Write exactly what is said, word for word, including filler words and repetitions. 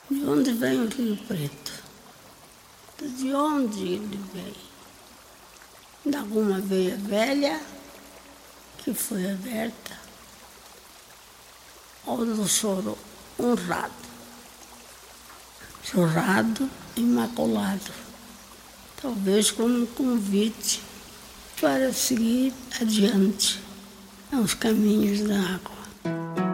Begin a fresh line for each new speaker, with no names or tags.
De onde vem o Rio Preto? De onde ele vem? De alguma veia velha que foi aberta ou do choro honrado, chorado, imaculado, talvez como um convite para seguir adiante aos caminhos da água.